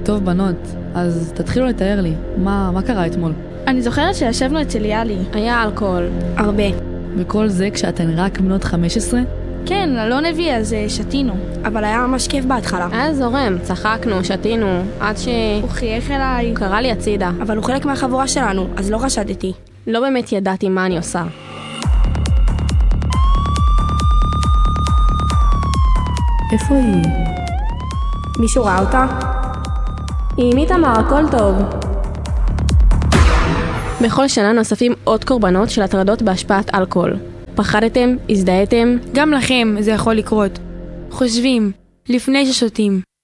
טוב בנות, אז תתחילו לתאר לי, מה קרה אתמול? אני זוכרת שישבנו אצל יאלי. היה אלכוהול. הרבה. וכל זה כשאתן רק בנות 15? כן, אלון הביא, אז שתינו. אבל היה ממש כיף בהתחלה. היה זורם, צחקנו, שתינו, עד הוא חייך אליי. הוא קרא לי הצידה. אבל הוא חלק מהחבורה שלנו, אז לא חשדתי. לא באמת ידעתי מה אני עושה. איפה היא? מישהו ראה אותה? היא עם איתמר, הכל טוב. בכל שנה נוספים עוד קורבנות של הטרדות בהשפעת אלכוהול. פחדתם? הזדהיתם? גם לכם זה יכול לקרות. חושבים, לפני ששותים.